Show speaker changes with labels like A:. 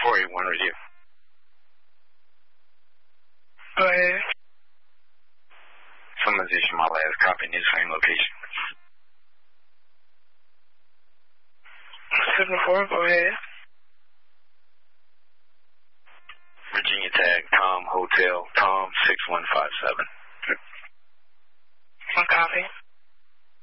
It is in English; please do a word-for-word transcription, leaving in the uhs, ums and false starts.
A: four eight one with you.
B: Go ahead.
A: Someone's issued my last copy, needs same location.
B: seven four, go ahead.
A: Virginia tag, Tom Hotel, Tom six one five seven.
B: One copy.